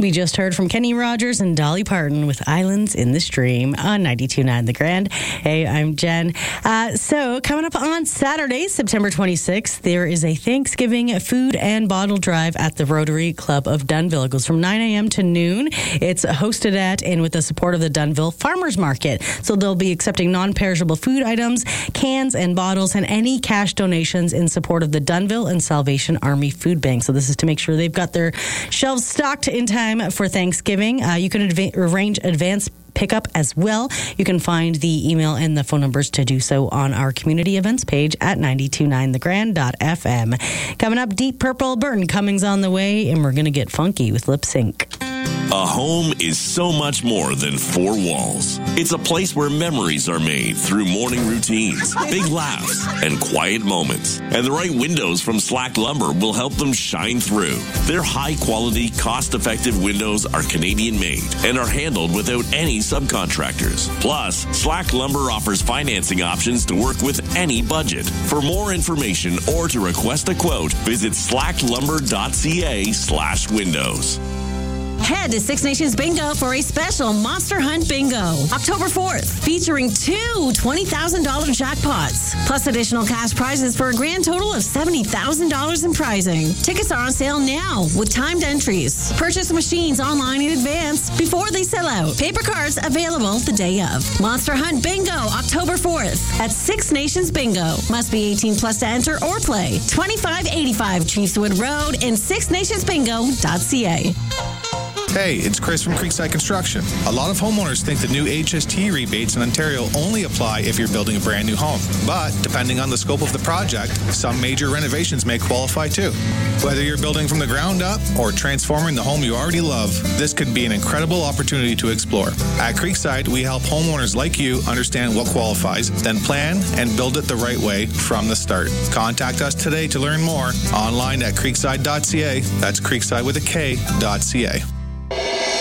We just heard from Kenny Rogers and Dolly Parton with Islands in the Stream on 92.9 The Grand. Hey, I'm Jen. So coming up on Saturday, September 26th, there is a Thanksgiving food and bottle drive at the Rotary Club of Dunnville. It goes from 9 a.m. to noon. It's hosted at and with the support of the Dunnville Farmers Market. So they'll be accepting non-perishable food items, cans and bottles, and any cash donations in support of the Dunnville and Salvation Army Food Bank. So this is to make sure they've got their shelves stocked in time for Thanksgiving. You can arrange advance pickup as well. You can find the email and the phone numbers to do so on our community events page at 929thegrand.fm. Coming up, Deep Purple, Burton Cummings on the way, and we're going to get funky with Lip Sync. A home is so much more than four walls. It's a place where memories are made through morning routines, big laughs, and quiet moments. And the right windows from Slack Lumber will help them shine through. Their high-quality, cost-effective windows are Canadian-made and are handled without any subcontractors. Plus, Slack Lumber offers financing options to work with any budget. For more information or to request a quote, visit slacklumber.ca/windows. Head to Six Nations Bingo for a special Monster Hunt Bingo, October 4th, featuring two $20,000 jackpots, plus additional cash prizes for a grand total of $70,000 in prizing. Tickets are on sale now with timed entries. Purchase machines online in advance before they sell out. Paper cards available the day of. Monster Hunt Bingo, October 4th at Six Nations Bingo. Must be 18 plus to enter or play. 2585 Chiefswood Road and sixnationsbingo.ca. Hey, it's Chris from Creekside Construction. A lot of homeowners think the new HST rebates in Ontario only apply if you're building a brand new home. But depending on the scope of the project, some major renovations may qualify too. Whether you're building from the ground up or transforming the home you already love, this could be an incredible opportunity to explore. At Creekside, we help homeowners like you understand what qualifies, then plan and build it the right way from the start. Contact us today to learn more online at creekside.ca. That's creekside with a K.ca.